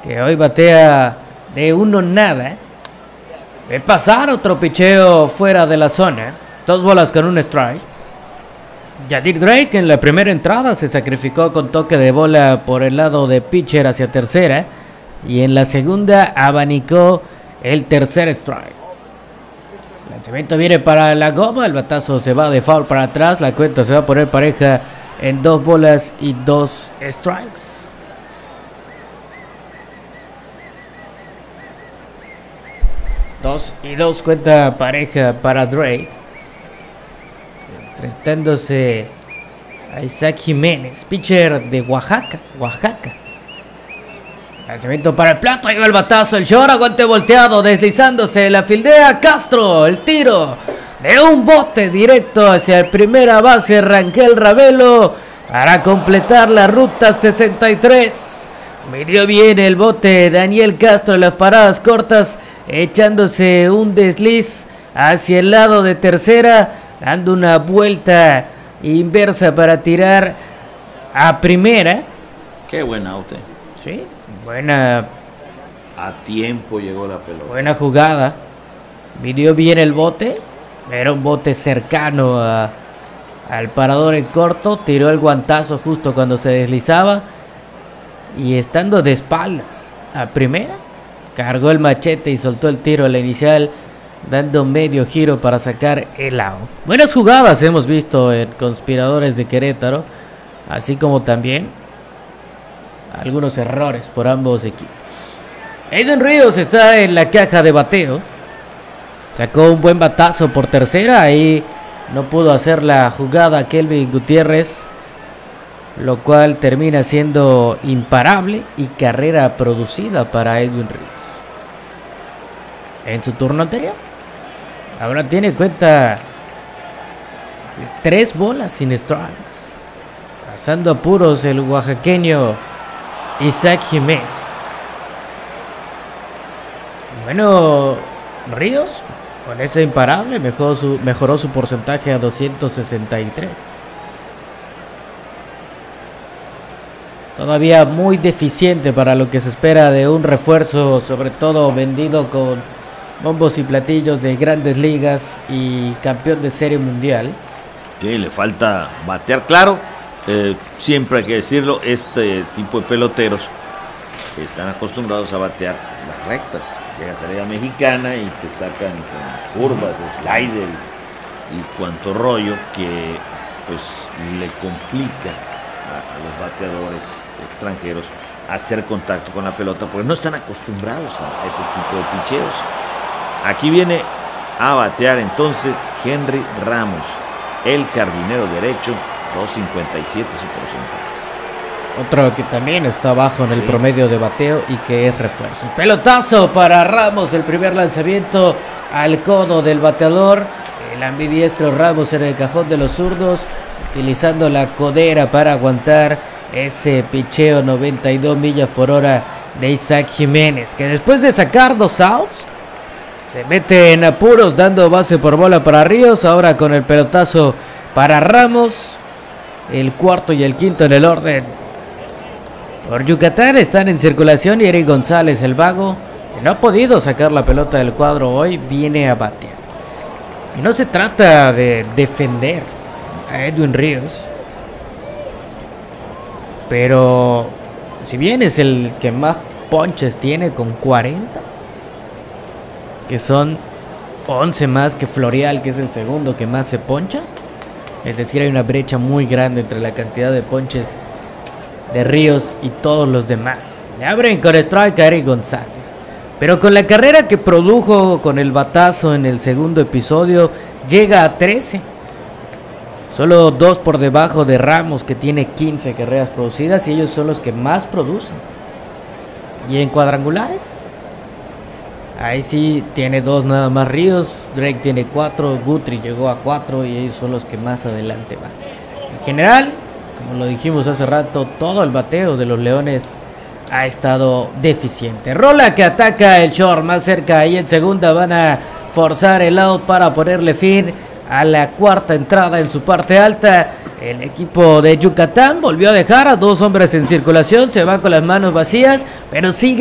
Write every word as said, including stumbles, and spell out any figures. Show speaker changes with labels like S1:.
S1: que hoy batea de uno nada. El pasar otro picheo fuera de la zona. Dos bolas con un strike. Yadir Drake en la primera entrada se sacrificó con toque de bola por el lado de pitcher hacia tercera. Y en la segunda abanicó el tercer strike. El lanzamiento viene para la goma. El batazo se va de foul para atrás. La cuenta se va a poner pareja en dos bolas y dos strikes. Dos y dos cuenta pareja para Drake. Enfrentándose a Isaac Jiménez, pitcher de Oaxaca. Oaxaca. Lanzamiento para el plato, ahí va el batazo, el short, aguante volteado, deslizándose, la fildea Castro, el tiro de un bote directo hacia el primera base, Rangel Ravelo, para completar la ruta sesenta y tres. Midió bien el bote Daniel Castro en las paradas cortas, echándose un desliz hacia el lado de tercera, dando una vuelta inversa para tirar a primera.
S2: Qué buen out.
S1: Sí, buena.
S2: A tiempo llegó la pelota.
S1: Buena jugada. Midió bien el bote. Era un bote cercano a, al parador en corto. Tiró el guantazo justo cuando se deslizaba. Y estando de espaldas a primera, cargó el machete y soltó el tiro a la inicial, dando medio giro para sacar el out. Buenas jugadas hemos visto en Conspiradores de Querétaro, así como también algunos errores por ambos equipos. Aiden Ríos está en la caja de bateo. Sacó un buen batazo por tercera. Ahí no pudo hacer la jugada Kelvin Gutiérrez, lo cual termina siendo imparable y carrera producida para Edwin Ríos. En su turno anterior, ahora tiene cuenta tres bolas sin strikes, pasando apuros el oaxaqueño Isaac Jiménez. Bueno, Ríos con ese imparable mejoró su, mejoró su porcentaje a doscientos sesenta y tres. Todavía muy deficiente para lo que se espera de un refuerzo, sobre todo vendido con bombos y platillos de Grandes Ligas y campeón de Serie Mundial.
S2: Sí, le falta batear, claro. Eh, siempre hay que decirlo, este tipo de peloteros están acostumbrados a batear las rectas. Llegas a la Liga Mexicana y te sacan con curvas, slider y cuanto rollo que pues le complica a, a los bateadores extranjeros hacer contacto con la pelota porque no están acostumbrados a ese tipo de picheos. Aquí viene a batear entonces Henry Ramos, el jardinero derecho, dos cincuenta y siete su porcentaje.
S1: Otro que también está bajo en el sí. promedio de bateo y que es refuerzo. Pelotazo para Ramos, el primer lanzamiento al codo del bateador. El ambidiestro Ramos en el cajón de los zurdos, utilizando la codera para aguantar ese picheo noventa y dos millas por hora de Isaac Jiménez, que después de sacar dos outs se mete en apuros dando base por bola para Ríos. Ahora con el pelotazo para Ramos, el cuarto y el quinto en el orden. Por Yucatán están en circulación y Eric González, el vago, que no ha podido sacar la pelota del cuadro hoy, viene a batear. Y no se trata de defender a Edwin Ríos, pero si bien es el que más ponches tiene con cuarenta, que son once más que Florial, que es el segundo que más se poncha, es decir, hay una brecha muy grande entre la cantidad de ponches de Ríos y todos los demás. Le abren con strike a Eric González, pero con la carrera que produjo con el batazo en el segundo episodio, llega a trece. Solo dos por debajo de Ramos, que tiene quince carreras producidas, y ellos son los que más producen. Y en cuadrangulares, ahí sí tiene dos nada más Ríos, Drake tiene cuatro, Guthrie llegó a cuatro y ellos son los que más adelante van. En general, como lo dijimos hace rato, todo el bateo de los Leones ha estado deficiente. Rola que ataca el short más cerca, ahí en segunda van a forzar el out para ponerle fin a la cuarta entrada en su parte alta. El equipo de Yucatán volvió a dejar a dos hombres en circulación, se va con las manos vacías, pero sigue